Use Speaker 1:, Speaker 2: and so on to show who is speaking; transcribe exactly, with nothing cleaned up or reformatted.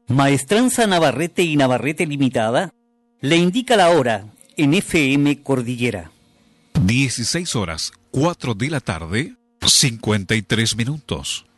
Speaker 1: Maestranza Navarrete y Navarrete Limitada le indica la hora en F M Cordillera.
Speaker 2: dieciséis horas, cuatro de la tarde, cincuenta y tres minutos.